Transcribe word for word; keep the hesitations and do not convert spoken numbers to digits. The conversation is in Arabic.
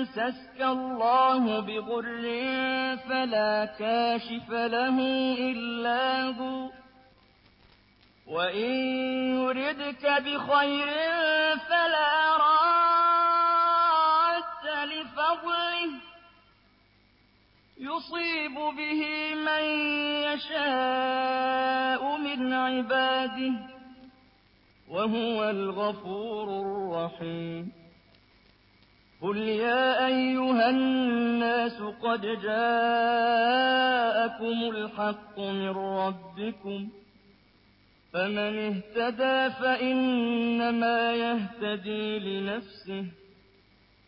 يَمْسَسْكَ اللَّهُ بِضُرٍّ فَلَا كَاشِفَ لَهُ إِلَّا هُوَ وَإِن يُرِدْكَ بِخَيْرٍ فَلَا رَادَّ لِفَضْلِهِ يُصِيبُ بِهِ مَن يَشَاءُ مِنْ عِبَادِهِ ۚ وَهُوَ الْغَفُورُ الرَّحِيمُ. قُلْ يَا أَيُّهَا النَّاسُ قَدْ جَاءَكُمُ الْحَقُّ مِن رَّبِّكُمْ ۖ فَمَنِ اهْتَدَىٰ فَإِنَّمَا يَهْتَدِي لِنَفْسِهِ